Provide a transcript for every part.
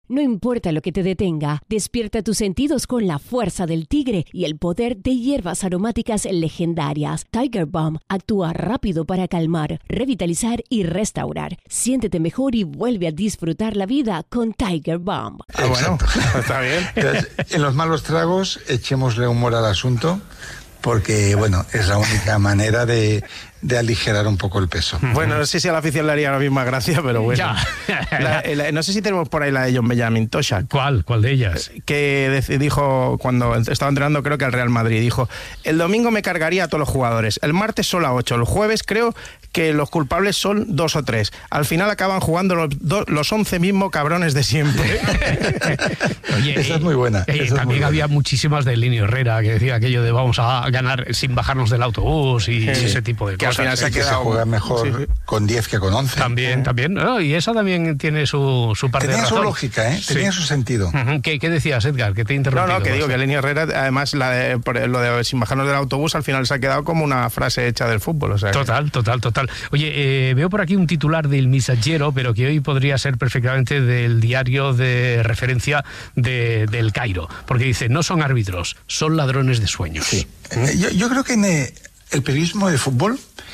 No importa lo que te detenga, despierta tus sentidos con la fuerza del tigre y el poder de hierbas aromáticas legendarias. Tiger Balm actúa rápido para calmar, revitalizar y restaurar. Siéntete mejor y vuelve a disfrutar la vida con Tiger Balm. Bueno, está bien. Entonces, en los malos tragos, echémosle humor al asunto, porque, bueno, es la única manera de aligerar un poco el peso. Bueno, no sé si a la afición le haría la misma gracia, pero bueno. No sé si tenemos por ahí la de John Benjamin Toshak. ¿Cuál de ellas? Que dijo, cuando estaba entrenando, creo que al Real Madrid, dijo: el domingo me cargaría a todos los jugadores, el martes solo a 8, el jueves creo que los culpables son 2 o 3. Al final acaban jugando los 11 mismos cabrones de siempre. Oye, esa es muy buena. También había muchísimas de Linio Herrera, que decía aquello de vamos a ganar sin bajarnos del autobús y ese tipo de cosas. Al final se juega mejor con 10 que con 11. También. No, y esa también tiene su parte de razón. Tenía su lógica, tenía su sentido. ¿Qué decías, Edgar? Que te he interrumpido. No, que digo que Linio Herrera, además, lo de sin bajarnos del autobús, al final se ha quedado como una frase hecha del fútbol. O sea, Total. Oye, veo por aquí un titular del Mensajero, pero que hoy podría ser perfectamente del diario de referencia del Cairo, porque dice: no son árbitros, son ladrones de sueños. Sí. Yo creo que en el periodismo de fútbol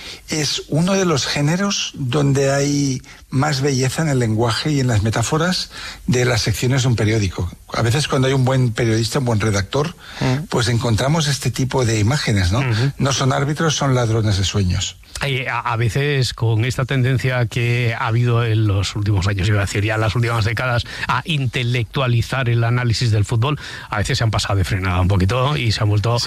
es uno de los géneros donde hay más belleza en el lenguaje y en las metáforas de las secciones de un periódico. A veces cuando hay un buen periodista, un buen redactor, pues encontramos este tipo de imágenes, ¿no? No son árbitros, son ladrones de sueños. A veces con esta tendencia que ha habido en los últimos años, iba a decir ya en las últimas décadas, a intelectualizar el análisis del fútbol, a veces se han pasado de frenada un poquito y se han vuelto,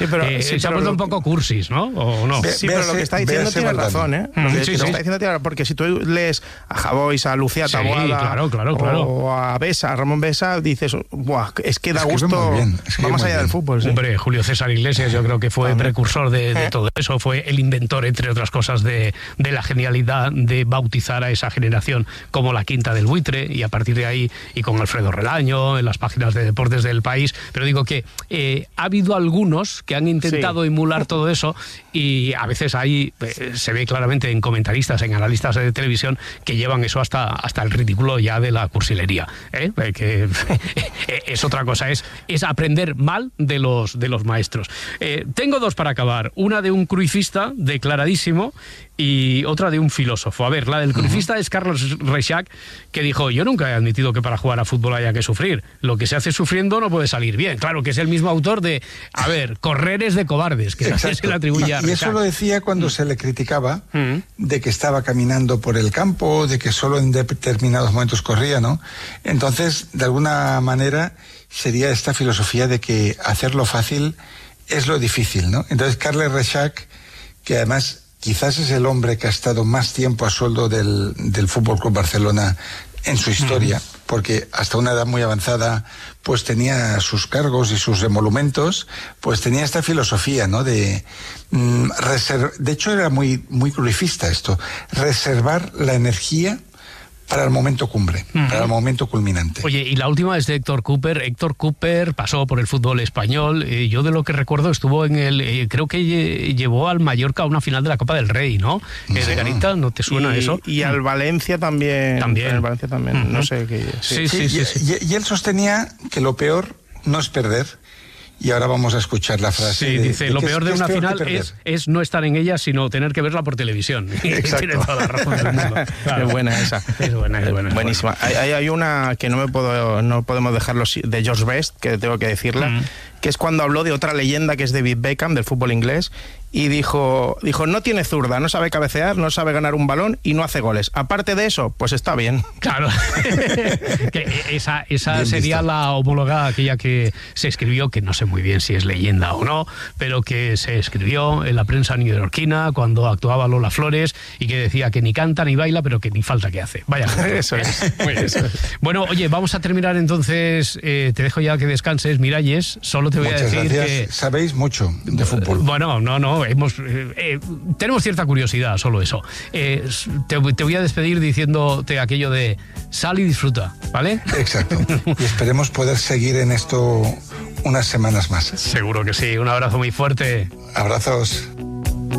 un poco cursis, ¿no? ¿O no? Pero lo que está diciendo tiene razón, ¿eh? Lo que está diciendo tiene razón, porque si tú lees a Javois, a Lucía Taboada, claro. o a Ramón Besa, dices, ¡buah! Es que da gusto, va más allá del fútbol. Sí. Hombre, Julio César Iglesias yo creo que fue precursor de todo eso, fue el inventor, entre otras cosas, de la genialidad de bautizar a esa generación como la quinta del buitre, y a partir de ahí, y con Alfredo Relaño en las páginas de deportes del País, pero digo que ha habido algunos que han intentado emular todo eso, y a veces ahí se ve claramente en comentaristas, en analistas de televisión, que llevan eso hasta el ridículo ya de la cursilería, que es otra cosa, es aprender mal de los maestros. Tengo 2 para acabar, una de un cruifista declaradísimo y otra de un filósofo. A ver, la del crucista es Carlos Reixac, que dijo: yo nunca he admitido que para jugar a fútbol haya que sufrir. Lo que se hace sufriendo no puede salir bien. Claro, que es el mismo autor de, correr es de cobardes, que se le atribuye a Reixac. Y eso lo decía cuando se le criticaba de que estaba caminando por el campo, de que solo en determinados momentos corría, ¿no? Entonces, de alguna manera, sería esta filosofía de que hacerlo fácil es lo difícil, ¿no? Entonces, Carles Reixac, que además quizás es el hombre que ha estado más tiempo a sueldo del Fútbol Club Barcelona en su historia, porque hasta una edad muy avanzada pues tenía sus cargos y sus emolumentos, pues tenía esta filosofía, ¿no? De hecho era muy cruifista esto, reservar la energía para el momento cumbre, para el momento culminante. Oye, y la última es de Héctor Cooper. Héctor Cooper pasó por el fútbol español. Yo de lo que recuerdo estuvo en creo que llevó al Mallorca a una final de la Copa del Rey, ¿no? De Garita, ¿no te suena eso? Y al Valencia también. Al Valencia también, no sé qué. Sí. Y él sostenía que lo peor no es perder. Y ahora vamos a escuchar la frase. Sí, dice, lo peor de una final es no estar en ella, sino tener que verla por televisión. Exacto. Tiene toda la razón del mundo. Claro. Es buena esa. Es buena. Buenísima. Hay una que no podemos dejarlo, de George Best, que tengo que decirla, que es cuando habló de otra leyenda que es David Beckham, del fútbol inglés, y dijo, no tiene zurda, no sabe cabecear, no sabe ganar un balón y no hace goles. Aparte de eso, pues está bien. Claro. Que esa sería visto. La homóloga, aquella que se escribió, que no sé muy bien si es leyenda o no, pero que se escribió en la prensa neoyorquina cuando actuaba Lola Flores y que decía que ni canta ni baila, pero que ni falta que hace. Vaya. Eso es. Bueno, oye, vamos a terminar entonces. Te dejo ya que descanses, Miralles. Solo te voy Muchas a decir gracias. que Sabéis mucho de fútbol. Bueno, no. Tenemos cierta curiosidad, solo eso. Te voy a despedir diciéndote aquello de sal y disfruta, ¿vale? Exacto. Y esperemos poder seguir en esto unas semanas más. Seguro que sí. Un abrazo muy fuerte. Abrazos.